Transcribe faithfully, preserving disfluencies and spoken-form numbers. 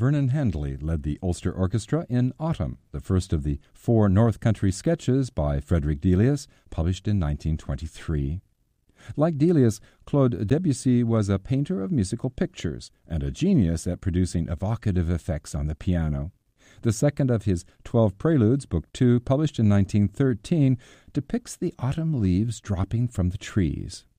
Vernon Handley led the Ulster Orchestra in Autumn, the first of the four North Country sketches by Frederick Delius, published in nineteen twenty-three. Like Delius, Claude Debussy was a painter of musical pictures and a genius at producing evocative effects on the piano. The second of his Twelve Preludes, Book Two, published in nineteen thirteen, depicts the autumn leaves dropping from the trees.